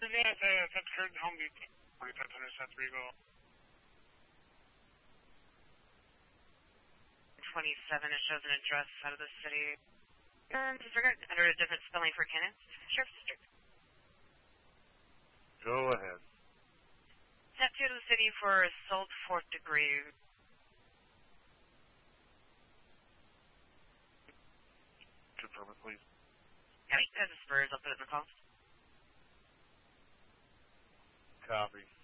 Yeah, that's heard Home Depot. 4500 South Regal. 27, it shows an address out of the city. Disregard under a different spelling for Kenneth. Sheriff's District. Go ahead. Step 2 to the city for assault 4th degree. Confirm it, please. Yeah, as a Spurs, I'll put it in the call. Copy.